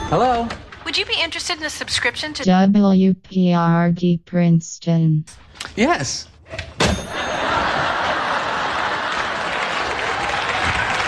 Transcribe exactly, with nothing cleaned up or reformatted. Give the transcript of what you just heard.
Hello? Would you be interested in a subscription to W P R D Princeton? Yes.